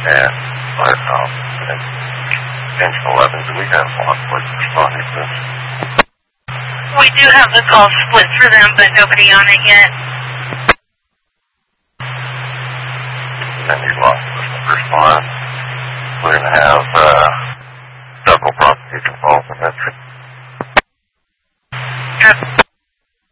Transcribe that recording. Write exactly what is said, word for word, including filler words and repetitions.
And but um, and Engine eleven, do we have law enforcement responding to this? We do have the call split for them, but nobody on it yet. And need law enforcement to respond. We're going to have uh, several prosecution calls in this.